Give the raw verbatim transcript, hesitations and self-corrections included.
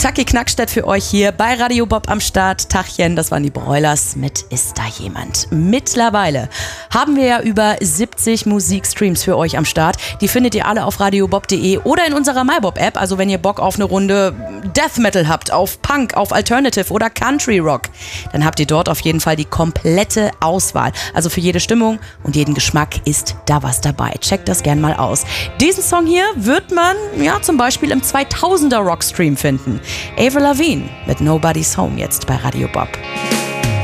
Taki Knackstedt für euch hier bei Radio Bob am Start. Tachchen, das waren die Broilers mit Ist da jemand? Mittlerweile haben wir ja über siebzig Musikstreams für euch am Start. Die findet ihr alle auf radiobob punkt de oder in unserer MyBob-App. Also wenn ihr Bock auf eine Runde Death Metal habt, auf Punk, auf Alternative oder Country Rock, dann habt ihr dort auf jeden Fall die komplette Auswahl. Also für jede Stimmung und jeden Geschmack ist da was dabei. Checkt das gern mal aus. Diesen Song hier wird man ja zum Beispiel im zweitausender Rockstream finden. Avril Lavigne mit Nobody's Home jetzt bei Radio Bob.